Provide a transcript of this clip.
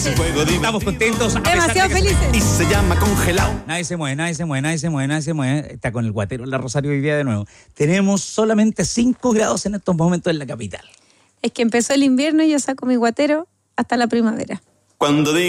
Estamos contentos. Demasiado felices. Y se llama congelado. Nadie se mueve. Está con el guatero en la Rosario hoy día de nuevo. Tenemos solamente 5 grados en estos momentos en la capital. Es que empezó el invierno y yo saco mi guatero hasta la primavera. Cuando diga